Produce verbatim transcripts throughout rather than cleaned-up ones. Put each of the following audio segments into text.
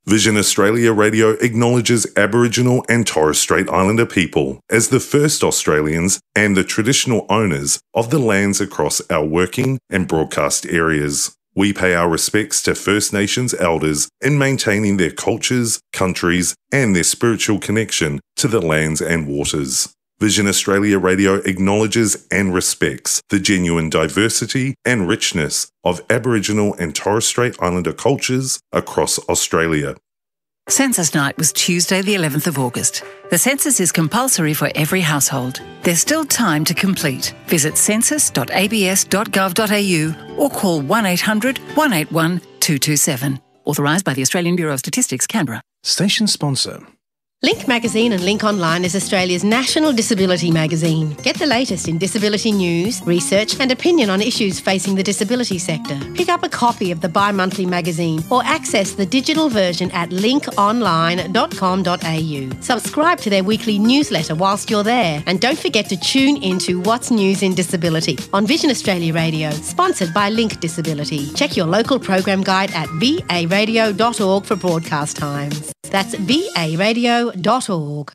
Vision Australia Radio acknowledges Aboriginal and Torres Strait Islander people as the first Australians and the traditional owners of the lands across our working and broadcast areas. We pay our respects to First Nations elders in maintaining their cultures, countries, and their spiritual connection to the lands and waters. Vision Australia Radio acknowledges and respects the genuine diversity and richness of Aboriginal and Torres Strait Islander cultures across Australia. Census Night was Tuesday the eleventh of August. The census is compulsory for every household. There's still time to complete. Visit census dot a b s dot gov dot a u or call one eight hundred, one eight one, two two seven. Authorised by the Australian Bureau of Statistics, Canberra. Station sponsor. Link Magazine and Link Online is Australia's national disability magazine. Get the latest in disability news, research and opinion on issues facing the disability sector. Pick up a copy of the bi-monthly magazine or access the digital version at link online dot com dot a u. Subscribe to their weekly newsletter whilst you're there, and don't forget to tune into What's News in Disability on Vision Australia Radio, sponsored by Link Disability. Check your local program guide at v a radio dot org for broadcast times. That's v a radio dot org.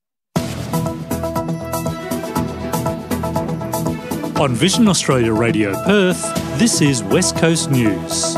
On Vision Australia Radio Perth, this is West Coast News.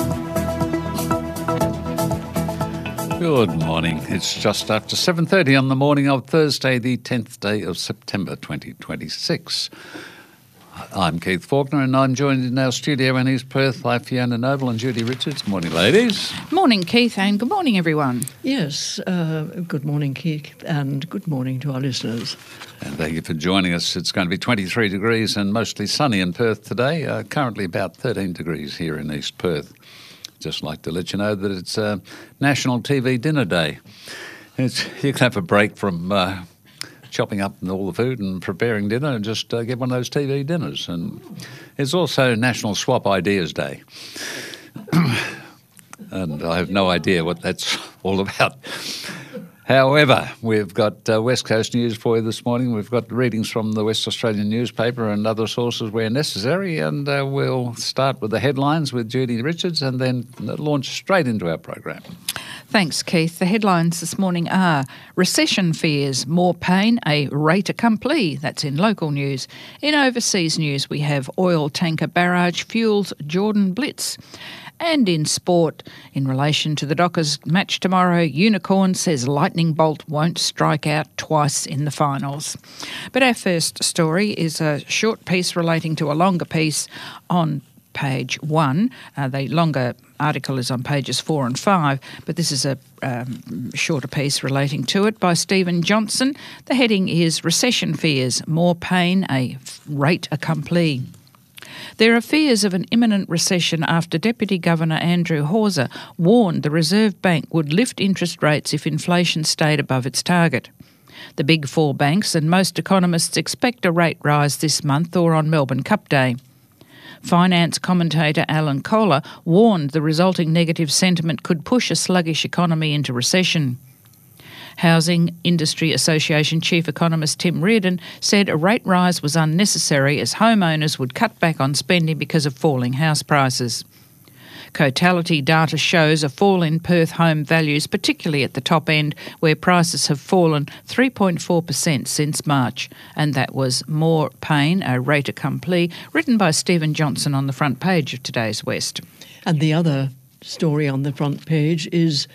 Good morning. It's just after seven thirty on the morning of Thursday, the tenth day of September twenty twenty-six. I'm Keith Faulkner, and I'm joined in our studio in East Perth by Fiona Noble and Judy Richards. Morning, ladies. Morning, Keith, and good morning, everyone. Yes, uh, good morning, Keith, and good morning to our listeners. And thank you for joining us. It's going to be twenty-three degrees and mostly sunny in Perth today. Uh, currently about thirteen degrees here in East Perth. Just like to let you know that it's uh, National T V Dinner Day. It's, you can have a break from Uh, chopping up all the food and preparing dinner and just uh, get one of those T V dinners. And it's also National Swap Ideas Day. And I have no idea what that's all about. However, we've got uh, West Coast news for you this morning. We've got readings from the West Australian newspaper and other sources where necessary, and uh, we'll start with the headlines with Judy Richards and then launch straight into our program. Thanks, Keith. The headlines this morning are recession fears, more pain, a rate accompli. That's in local news. In overseas news, we have oil tanker barrage fuels Jordan Blitz. And in sport, in relation to the Dockers match tomorrow, Unicorn says Lightning Bolt won't strike out twice in the finals. But our first story is a short piece relating to a longer piece on page one. Uh, the longer article is on pages four and five, but this is a um, shorter piece relating to it by Stephen Johnson. The heading is Recession Fears, More Pain, a Rate Accompli. There are fears of an imminent recession after Deputy Governor Andrew Hawser warned the Reserve Bank would lift interest rates if inflation stayed above its target. The big four banks and most economists expect a rate rise this month or on Melbourne Cup Day. Finance commentator Alan Kohler warned the resulting negative sentiment could push a sluggish economy into recession. Housing Industry Association Chief Economist Tim Reardon said a rate rise was unnecessary as homeowners would cut back on spending because of falling house prices. Cotality data shows a fall in Perth home values, particularly at the top end, where prices have fallen three point four percent since March. And that was More Pain, a rate accompli, written by Stephen Johnson on the front page of today's West. And the other story on the front page is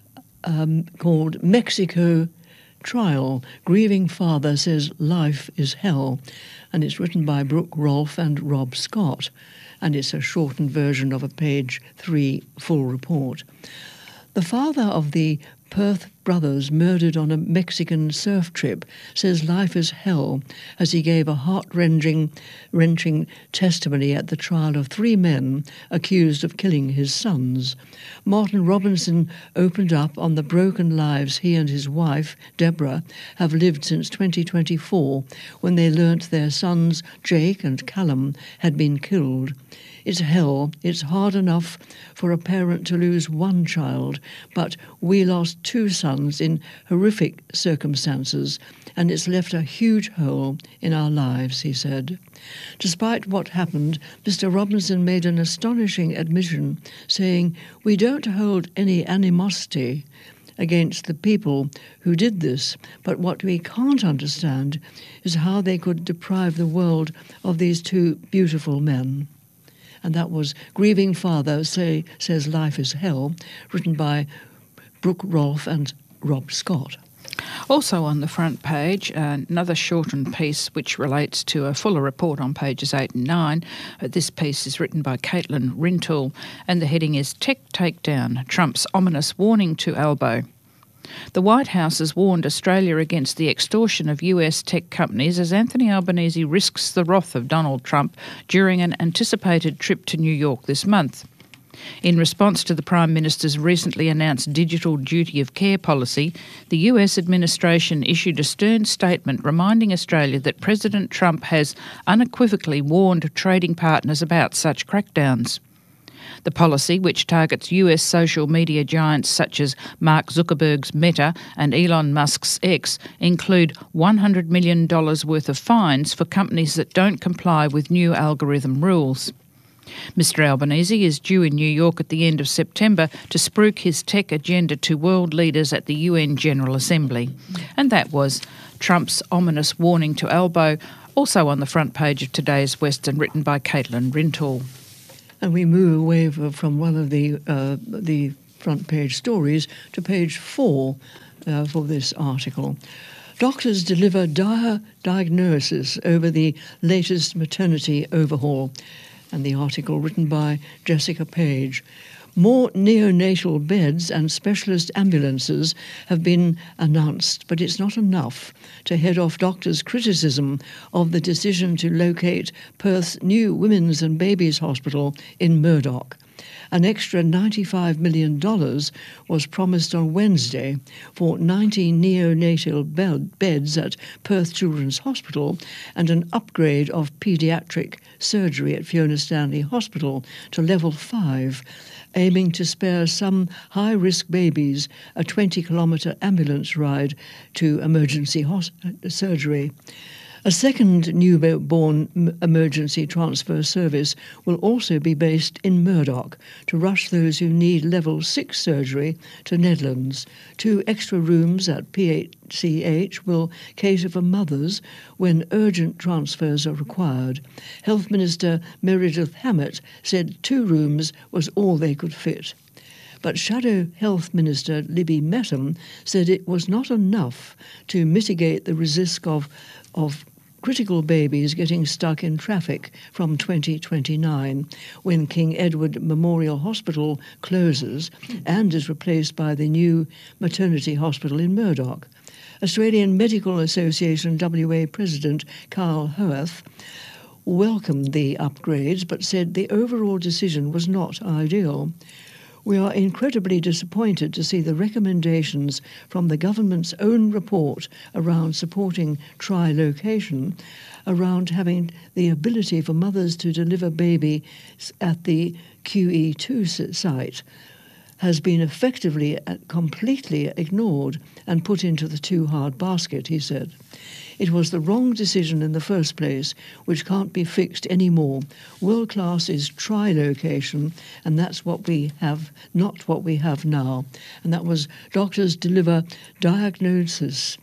um, called Mexico Trial. Grieving Father Says Life is Hell. And it's written by Brooke Rolfe and Rob Scott. And it's a shortened version of a page three full report. The father of the Perth brothers murdered on a Mexican surf trip says life is hell as he gave a heart-wrenching wrenching testimony at the trial of three men accused of killing his sons. Martin Robinson opened up on the broken lives he and his wife, Deborah, have lived since twenty twenty-four when they learnt their sons, Jake and Callum, had been killed. It's hell. It's hard enough for a parent to lose one child, but we lost two sons in horrific circumstances, and it's left a huge hole in our lives, he said. Despite what happened, Mister Robinson made an astonishing admission, saying, "We don't hold any animosity. against the people who did this. But what we can't understand is how they could deprive the world of these two beautiful men. And that was Grieving Father say, Says Life is Hell, written by Brooke Rolfe and Rob Scott. Also on the front page, uh, another shortened piece which relates to a fuller report on pages eight and nine. Uh, this piece is written by Caitlin Rintoul, and the heading is Tech Takedown, Trump's ominous warning to Albo. The White House has warned Australia against the extortion of U S tech companies as Anthony Albanese risks the wrath of Donald Trump during an anticipated trip to New York this month. In response to the Prime Minister's recently announced digital duty of care policy, the U S administration issued a stern statement reminding Australia that President Trump has unequivocally warned trading partners about such crackdowns. The policy, which targets U S social media giants such as Mark Zuckerberg's Meta and Elon Musk's X, include one hundred million dollars worth of fines for companies that don't comply with new algorithm rules. Mister Albanese is due in New York at the end of September to spruik his tech agenda to world leaders at the U N General Assembly. And that was Trump's ominous warning to Albo, also on the front page of today's Western, written by Caitlin Rintoul. And we move away from one of the uh, the front page stories to page four uh, for this article. Doctors deliver dire diagnosis over the latest maternity overhaul. And the article written by Jessica Page. More neonatal beds and specialist ambulances have been announced, but it's not enough to head off doctors' criticism of the decision to locate Perth's new Women's and Babies Hospital in Murdoch. An extra ninety-five million dollars was promised on Wednesday for ninety neonatal bed- beds at Perth Children's Hospital and an upgrade of paediatric surgery at Fiona Stanley Hospital to level five, aiming to spare some high-risk babies a twenty kilometre ambulance ride to emergency hos- surgery. A second newborn emergency transfer service will also be based in Murdoch to rush those who need level six surgery to Nedlands. Two extra rooms at P H C H will cater for mothers when urgent transfers are required. Health Minister Meredith Hammett said two rooms was all they could fit. But Shadow Health Minister Libby Metham said it was not enough to mitigate the risk of, of critical babies getting stuck in traffic from twenty twenty-nine, when King Edward Memorial Hospital closes and is replaced by the new maternity hospital in Murdoch. Australian Medical Association W A President Carl Howarth welcomed the upgrades but said the overall decision was not ideal. We are incredibly disappointed to see the recommendations from the government's own report around supporting tri-location, around having the ability for mothers to deliver babies at the Q E two site, has been effectively, completely ignored and put into the too hard basket, he said. It was the wrong decision in the first place, which can't be fixed anymore. World class is tri-location, and that's what we have, not what we have now. And that was Doctors Deliver Diagnosis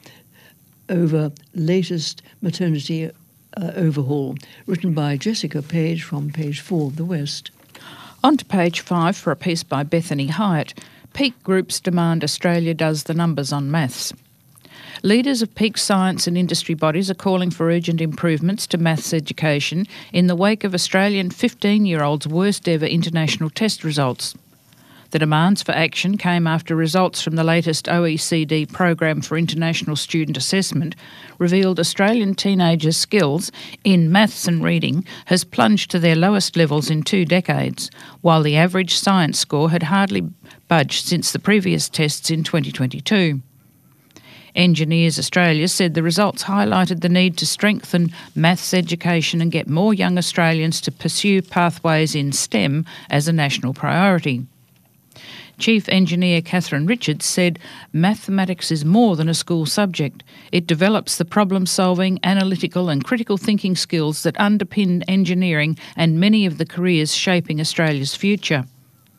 over latest maternity uh, overhaul, written by Jessica Page from page four of the West. On to page five for a piece by Bethany Hyatt. Peak groups demand Australia does the numbers on maths. Leaders of peak science and industry bodies are calling for urgent improvements to maths education in the wake of Australian fifteen-year-olds' worst ever international test results. The demands for action came after results from the latest O E C D Program for International Student Assessment revealed Australian teenagers' skills in maths and reading has plunged to their lowest levels in two decades, while the average science score had hardly budged since the previous tests in twenty twenty-two. Engineers Australia said the results highlighted the need to strengthen maths education and get more young Australians to pursue pathways in STEM as a national priority. Chief Engineer Catherine Richards said mathematics is more than a school subject. It develops the problem-solving, analytical and critical thinking skills that underpin engineering and many of the careers shaping Australia's future.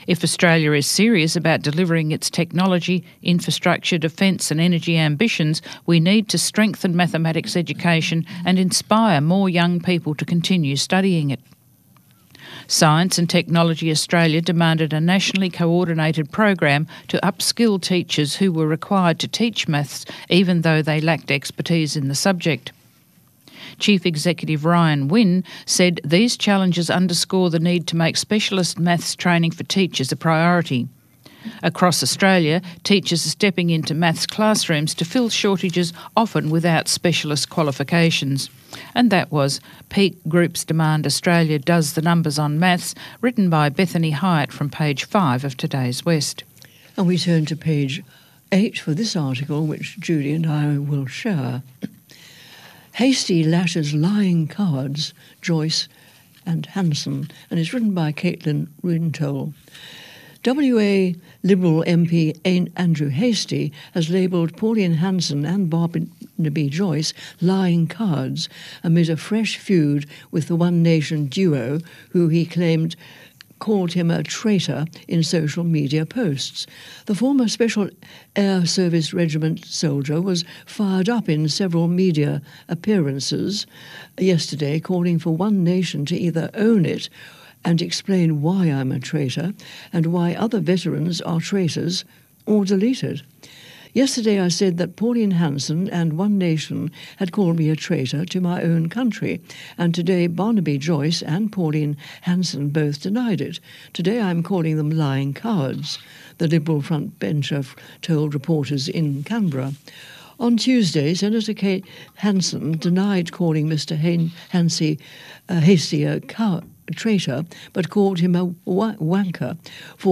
If Australia is serious about delivering its technology, infrastructure, defence and energy ambitions, we need to strengthen mathematics education and inspire more young people to continue studying it. Science and Technology Australia demanded a nationally coordinated program to upskill teachers who were required to teach maths even though they lacked expertise in the subject. Chief Executive Ryan Wynne said these challenges underscore the need to make specialist maths training for teachers a priority. Across Australia, teachers are stepping into maths classrooms to fill shortages, often without specialist qualifications. And that was Peak Group's Demand Australia Does the Numbers on Maths, written by Bethany Hyatt from page five of today's West. And we turn to page eight for this article, which Judy and I will share. Hastie lashes lying cards, Joyce and Hanson, and it's written by Caitlin Rintole. W A Liberal M P Andrew Hastie has labelled Pauline Hanson and Barnaby Joyce lying cards amid a fresh feud with the One Nation duo, who he claimed called him a traitor in social media posts. The former Special Air Service Regiment soldier was fired up in several media appearances yesterday, calling for One Nation to either own it and explain why I'm a traitor and why other veterans are traitors, or delete it. Yesterday I said that Pauline Hanson and One Nation had called me a traitor to my own country, and today Barnaby Joyce and Pauline Hanson both denied it. Today I'm calling them lying cowards, the Liberal front bencher told reporters in Canberra. On Tuesday, Senator Kate Hanson denied calling Mister Hansi uh, Hastie a coward, traitor, but called him a wa- wanker for